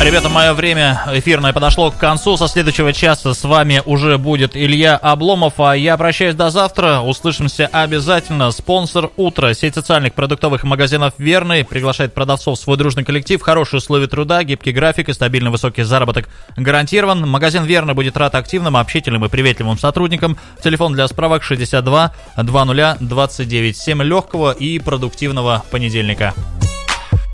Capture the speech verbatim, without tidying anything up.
Ребята, мое время эфирное подошло к концу. Со следующего часа с вами уже будет Илья Обломов, а я прощаюсь до завтра. Услышимся обязательно. Спонсор утра. Сеть социальных продуктовых магазинов «Верный» приглашает продавцов в свой дружный коллектив. Хорошие условия труда, гибкий график и стабильный высокий заработок гарантирован. Магазин «Верный» будет рад активным, общительным и приветливым сотрудникам. Телефон для справок шестьдесят два двадцать двадцать девять. Всем легкого и продуктивного понедельника.